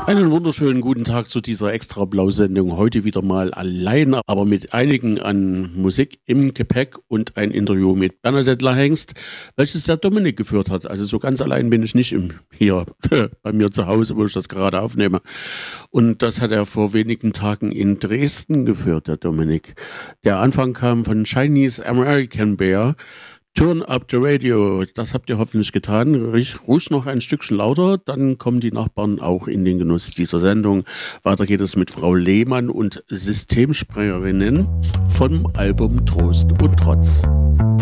Einen wunderschönen guten Tag zu dieser Extra-Blau-Sendung. Heute wieder mal allein, aber mit einigen an Musik im Gepäck und ein Interview mit Bernadette Lahengst, welches der Dominik geführt hat. Also so ganz allein bin ich nicht hier bei mir zu Hause, wo ich das gerade aufnehme. Und das hat er vor wenigen Tagen in Dresden geführt, der Dominik. Der Anfang kam von Chinese American Bear. Turn up the radio, das habt ihr hoffentlich getan. Ruhig noch ein Stückchen lauter, dann kommen die Nachbarn auch in den Genuss dieser Sendung. Weiter geht es mit Frau Lehmann und Systemsprengerinnen vom Album Trost und Trotz.